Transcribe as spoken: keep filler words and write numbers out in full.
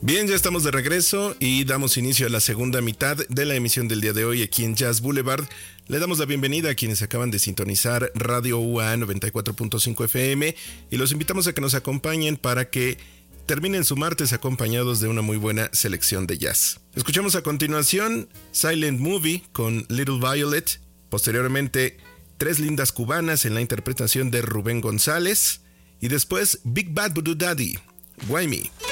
Bien, ya estamos de regreso y damos inicio a la segunda mitad de la emisión del día de hoy aquí en Jazz Boulevard. Le damos la bienvenida a quienes acaban de sintonizar Radio U A noventa y cuatro punto cinco F M y los invitamos a que nos acompañen para que terminen su martes acompañados de una muy buena selección de jazz. Escuchamos a continuación Silent Movie con Little Violet, posteriormente Tres Lindas Cubanas en la interpretación de Rubén González y después Big Bad Voodoo Daddy, Why Me.